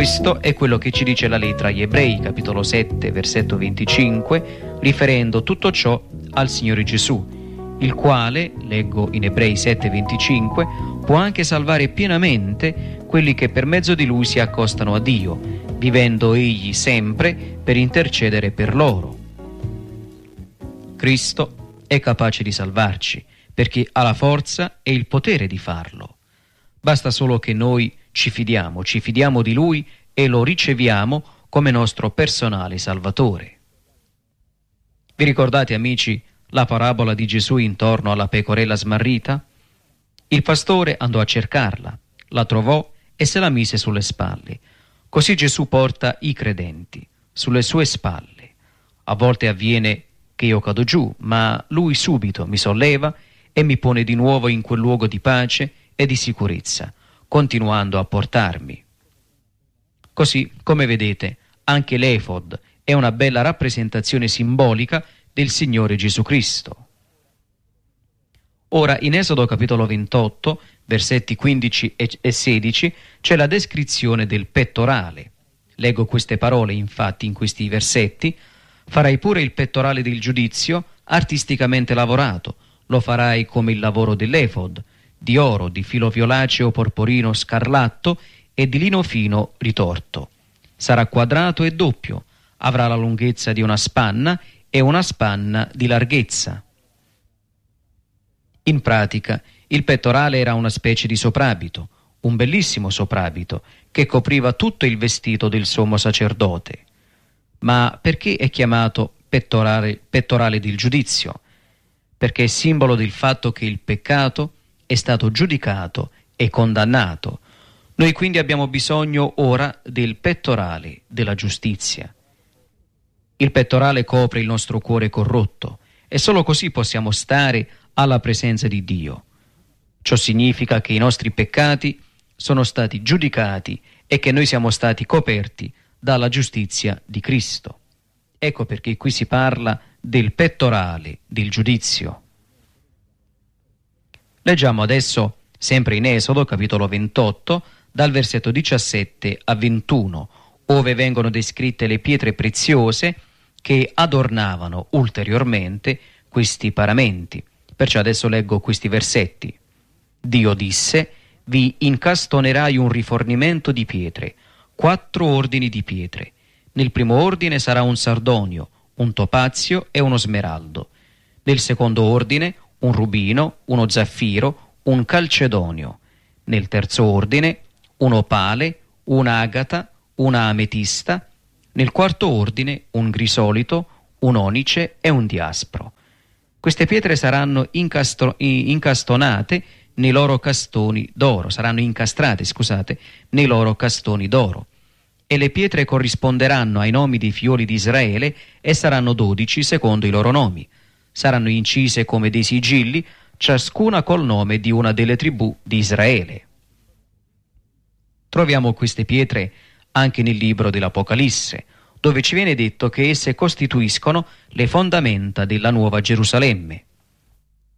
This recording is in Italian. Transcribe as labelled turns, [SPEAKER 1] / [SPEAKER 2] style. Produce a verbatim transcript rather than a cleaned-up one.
[SPEAKER 1] Questo è quello che ci dice la lettera agli Ebrei, capitolo sette, versetto venticinque, riferendo tutto ciò al Signore Gesù, il quale, leggo in Ebrei sette venticinque, può anche salvare pienamente quelli che per mezzo di Lui si accostano a Dio, vivendo Egli sempre per intercedere per loro. Cristo è capace di salvarci, perché ha la forza e il potere di farlo. Basta solo che noi ci fidiamo, ci fidiamo di Lui e lo riceviamo come nostro personale Salvatore. Vi ricordate, amici, la parabola di Gesù intorno alla pecorella smarrita? Il pastore andò a cercarla, la trovò e se la mise sulle spalle. Così Gesù porta i credenti sulle sue spalle. A volte avviene che io cado giù, ma Lui subito mi solleva e mi pone di nuovo in quel luogo di pace e di sicurezza, continuando a portarmi. Così, come vedete, anche l'efod è una bella rappresentazione simbolica del Signore Gesù Cristo. Ora, in Esodo capitolo ventotto, versetti quindici e sedici, c'è la descrizione del pettorale. Leggo queste parole, infatti, in questi versetti: farai pure il pettorale del giudizio, artisticamente lavorato, lo farai come il lavoro dell'efod, di oro, di filo violaceo, porporino, scarlatto e di lino fino ritorto. Sarà quadrato e doppio, avrà la lunghezza di una spanna e una spanna di larghezza. In pratica, il pettorale era una specie di soprabito, un bellissimo soprabito, che copriva tutto il vestito del sommo sacerdote. Ma perché è chiamato pettorale, pettorale del giudizio? Perché è simbolo del fatto che il peccato è stato giudicato e condannato. Noi quindi abbiamo bisogno ora del pettorale della giustizia. Il pettorale copre il nostro cuore corrotto e solo così possiamo stare alla presenza di Dio. Ciò significa che i nostri peccati sono stati giudicati e che noi siamo stati coperti dalla giustizia di Cristo. Ecco perché qui si parla del pettorale del giudizio. Leggiamo adesso, sempre in Esodo, capitolo ventotto, dal versetto diciassette a ventuno, ove vengono descritte le pietre preziose che adornavano ulteriormente questi paramenti. Perciò adesso leggo questi versetti. Dio disse: vi incastonerai un rifornimento di pietre, quattro ordini di pietre. Nel primo ordine sarà un sardonio, un topazio e uno smeraldo. Nel secondo ordine un rubino, uno zaffiro, un calcedonio. Nel terzo ordine un opale, un'agata, una ametista. Nel quarto ordine un grisolito, un onice e un diaspro. Queste pietre saranno incastro- incastonate nei loro castoni d'oro, saranno incastrate, scusate, nei loro castoni d'oro. E le pietre corrisponderanno ai nomi dei figlioli di Israele e saranno dodici secondo i loro nomi. Saranno incise come dei sigilli, ciascuna col nome di una delle tribù di Israele. Troviamo queste pietre anche nel libro dell'Apocalisse, dove ci viene detto che esse costituiscono le fondamenta della Nuova Gerusalemme.